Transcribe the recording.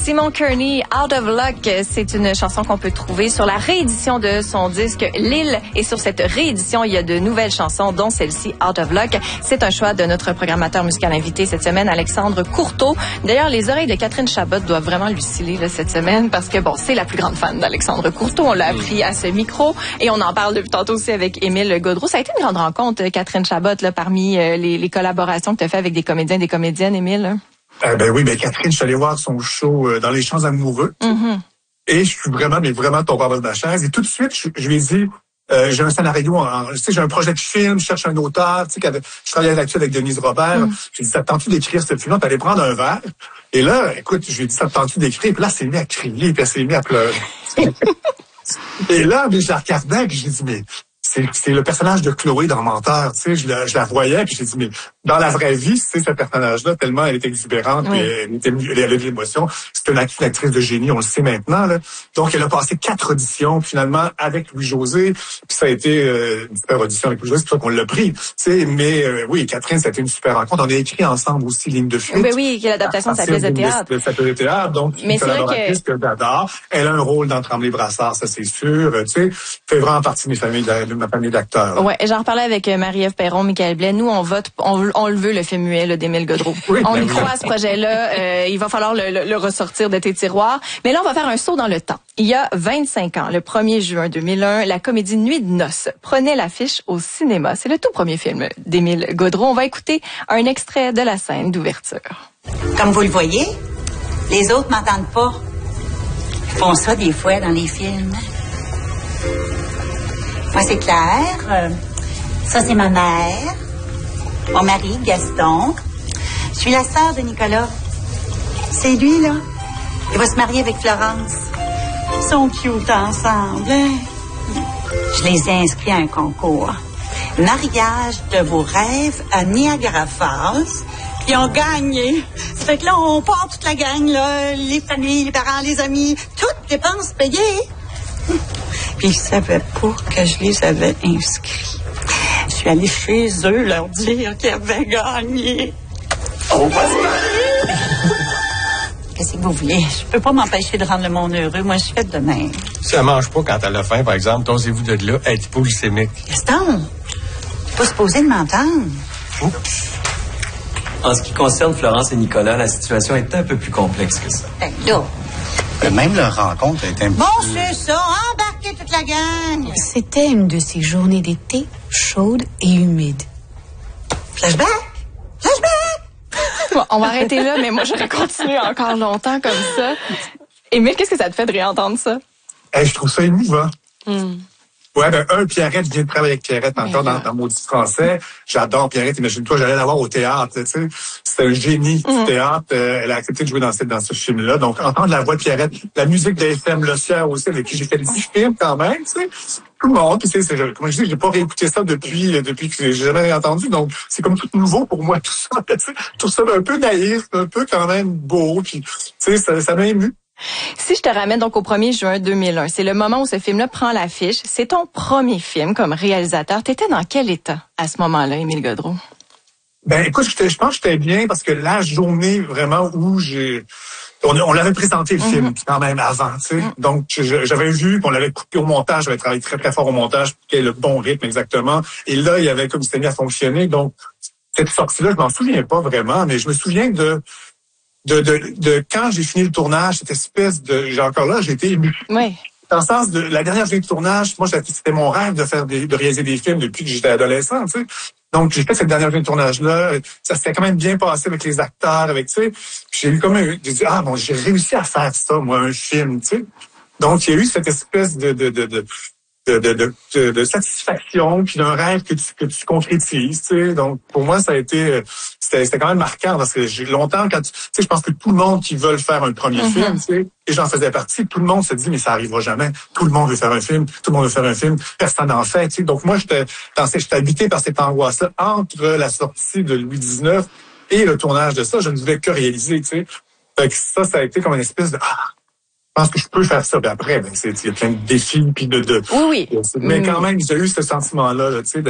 Simon Kearney, Out of Luck, c'est une chanson qu'on peut trouver sur la réédition de son disque Lille. Et sur cette réédition, il y a de nouvelles chansons, dont celle-ci, Out of Luck. C'est un choix de notre programmateur musical invité cette semaine, Alexandre Courteau. D'ailleurs, les oreilles de Catherine Chabot doivent vraiment lui sciller là, cette semaine parce que, bon, c'est la plus grande fan d'Alexandre Courteau. On l'a appris à ce micro et on en parle depuis tantôt aussi avec Émile Gaudreau. Ça a été une grande rencontre, Catherine Chabot, là, parmi les collaborations que tu as fait avec des comédiens et des comédiennes, Émile. Oui, Catherine, je suis allé voir son show dans Les Champs amoureux. Mm-hmm. Et je suis vraiment tombé en bas de ma chaise. Et tout de suite, je lui ai dit, j'ai un scénario, j'ai un projet de film, je cherche un auteur, je travaille là-dessus avec Denise Robert. J'ai dit, ça te tente-tu d'écrire ce film-là? T'allais prendre un verre. Et là, écoute, je lui ai dit, ça te tente-tu d'écrire? Puis là, elle s'est mise à crier, puis elle s'est mise à pleurer. Et là, je la regardais, puis je lui ai dit, mais c'est le personnage de Chloé dans Menteur, tu sais, je la voyais, puis j'ai dit, mais dans la vraie vie, c'est ce personnage-là, tellement elle est exubérante, puis elle a de l'émotion. C'est une actrice de génie, on le sait maintenant, là. Donc, elle a passé 4 auditions, finalement, avec Louis-José, puis ça a été une super audition avec Louis-José, c'est pour ça qu'on l'a pris, tu sais, mais oui, Catherine, ça a été une super rencontre. On a écrit ensemble aussi Ligne de fuite. Ben oui, qui est l'adaptation de sa pièce de théâtre. De sa pièce de théâtre, donc mais une collaboratrice que j'adore. Elle a un rôle dans Tremblay-Brassard, ça c'est sûr, tu sais, fait vraiment partie de ma famille d'acteurs. Ouais, j'en reparlais avec Marie-Ève Perron, Michael Blais. Nous, on le veut, le film muet là, d'Émile Gaudreau. Oui, on y croit à ce projet-là. Il va falloir le ressortir de tes tiroirs. Mais là, on va faire un saut dans le temps. Il y a 25 ans, le 1er juin 2001, la comédie Nuit de noces prenait l'affiche au cinéma. C'est le tout premier film d'Émile Gaudreau. On va écouter un extrait de la scène d'ouverture. Comme vous le voyez, les autres m'entendent pas. Ils font ça des fois dans les films. Moi, c'est Claire. Ça, c'est ma mère. Mon mari, Gaston. Je suis la sœur de Nicolas. C'est lui, là. Il va se marier avec Florence. Ils sont cute ensemble. Hein? Je les ai inscrits à un concours. Mariage de vos rêves à Niagara Falls. Ils ont gagné. Ça fait que là, on part toute la gang, là. Les familles, les parents, les amis. Toutes dépenses payées. Puis ils savaient pas que je les avais inscrits. Je suis allée chez eux leur dire qu'ils avaient gagné. On va se marier! Qu'est-ce que vous voulez? Je peux pas m'empêcher de rendre le monde heureux. Moi, je suis faite de même. Si elle mange pas quand elle a faim, par exemple, tosez-vous de là, être hypoglycémique. Gaston, t'es pas supposé de m'entendre. Oups. En ce qui concerne Florence et Nicolas, la situation est un peu plus complexe que ça. Ben là. Même leur rencontre est un peu... Bon, c'est ça. Embarquez toute la gang. C'était une de ces journées d'été chaudes et humides. Flashback! Bon, on va arrêter là, mais moi, j'aurais continué encore longtemps comme ça. Émile, qu'est-ce que ça te fait de réentendre ça? Je trouve ça émouvant. Ouais, Pierrette, je viens de travailler avec Pierrette encore dans Maudit français. J'adore Pierrette. Imagine-toi, j'allais la voir au théâtre, tu sais. C'était un génie du théâtre. Elle a accepté de jouer dans ce film-là. Donc, entendre la voix de Pierrette, la musique de FM Le Sieur aussi, avec qui j'ai fait 10 films quand même, tu sais. Tout le monde, puis comme je dis, j'ai pas réécouté ça depuis que j'ai jamais entendu. Donc, c'est comme tout nouveau pour moi, tout ça, tu sais. Tout ça un peu naïf, un peu quand même beau, puis, tu sais, ça m'a ému. Si je te ramène donc au 1er juin 2001, c'est le moment où ce film-là prend l'affiche. C'est ton premier film comme réalisateur. T'étais dans quel état à ce moment-là, Émile Gaudreau? Écoute, je pense que j'étais bien parce que la journée vraiment où on l'avait présenté le film quand même avant, tu sais. Donc j'avais vu qu'on l'avait coupé au montage, j'avais travaillé très très fort au montage pour qu'il y ait le bon rythme exactement. Et là, il y avait comme c'était mis à fonctionner. Donc cette sortie-là, je m'en souviens pas vraiment, mais je me souviens de quand j'ai fini le tournage, cette espèce de... j'ai été ému. Oui. Dans le sens de la dernière journée de tournage, moi, c'était mon rêve de réaliser des films depuis que j'étais adolescent, tu sais. Donc, j'ai fait cette dernière journée de tournage-là. Ça s'était quand même bien passé avec les acteurs, avec, tu sais. J'ai eu comme j'ai dit, j'ai réussi à faire ça, moi, un film, tu sais. Donc, il y a eu cette espèce de satisfaction, puis d'un rêve que tu concrétises, tu sais. Donc, pour moi, ça a été... C'était quand même marquant parce que j'ai longtemps, tu sais, je pense que tout le monde qui veut faire un premier film, tu sais, et j'en faisais partie, tout le monde se dit, mais ça arrivera jamais. Tout le monde veut faire un film, personne n'en fait, tu sais. Donc moi, j'étais habité par cette angoisse-là entre la sortie de Louis XIX et le tournage de ça. Je ne voulais que réaliser, tu sais. Fait que ça a été comme une espèce de, je pense que je peux faire ça. Puis après, il y a plein de défis, puis Oui. mais quand même, j'ai eu ce sentiment-là, tu sais,